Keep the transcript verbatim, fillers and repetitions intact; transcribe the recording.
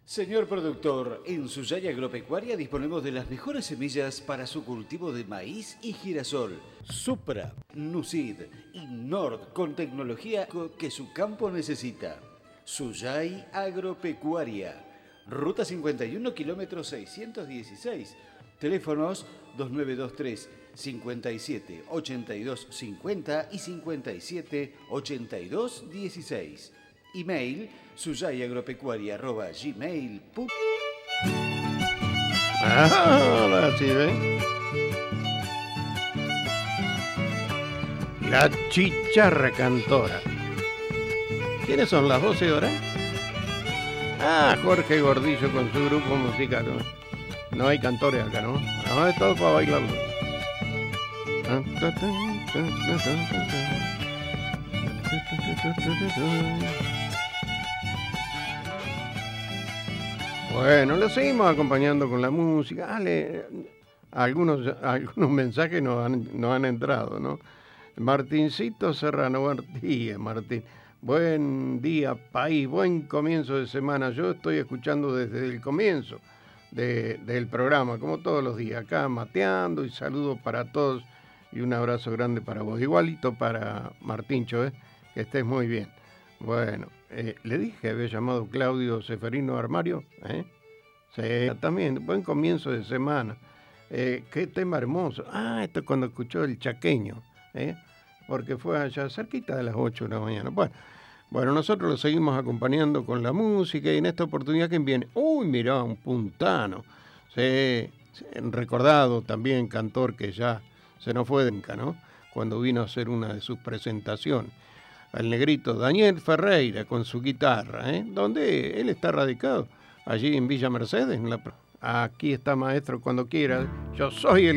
Señor productor, en Suyay Agropecuaria disponemos de las mejores semillas para su cultivo de maíz y girasol. Supra, Nucid y Nord con tecnología que su campo necesita. Suyay Agropecuaria. Ruta cincuenta y uno, kilómetro seiscientos dieciséis. Teléfonos dos nueve dos tres, cincuenta y siete, ochenta y dos cincuenta y cincuenta y siete, ochenta y dos dieciséis. Email suyayagropecuaria arroba gmail punto com. Ah, ahora sí, ¿ven? La chicharra cantora. ¿Quiénes son las voces ahora? Ah, Jorge Gordillo con su grupo musical. No, no hay cantores acá, ¿no? No, es todo para bailarlo. Bueno, lo seguimos acompañando con la música. Ale, algunos, algunos mensajes nos han, nos han entrado, ¿no? Martincito Serrano, buen día, Martín. Buen día, país, buen comienzo de semana. Yo estoy escuchando desde el comienzo de, del programa, como todos los días, acá mateando, y saludos para todos y un abrazo grande para vos. Igualito para Martincho, ¿eh? Que estés muy bien. Bueno, eh, le dije que había llamado Claudio Seferino Armario, ¿eh? Sí, también, buen comienzo de semana. Eh, qué tema hermoso. Ah, esto es cuando escuchó el chaqueño, ¿eh? Porque fue allá cerquita de las ocho de la mañana. Bueno, bueno, nosotros lo seguimos acompañando con la música y en esta oportunidad, ¿quién viene? Uy, mirá, un puntano. Sí, recordado también, cantor que ya se nos fue de Inca, ¿no? Cuando vino a hacer una de sus presentaciones. Al negrito Daniel Ferreira con su guitarra, ¿eh? Donde él está radicado, allí en Villa Mercedes. En la... Aquí está, maestro, cuando quiera. Yo soy el